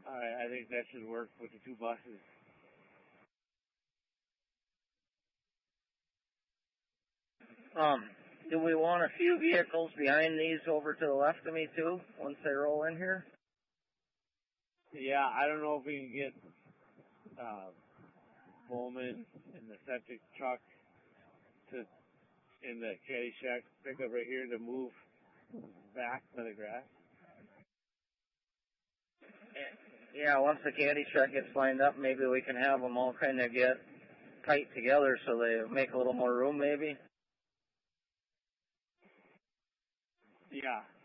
I think that should work with the 2 buses. Do we want a few vehicles behind these over to the left of me too, once they roll in here? Yeah, I don't know if we can get Bowman and the septic truck in the Caddyshack pickup right here to move back to the grass. Yeah, once the Caddyshack gets lined up, maybe we can have them all kind of get tight together so they make a little more room, maybe. Yeah.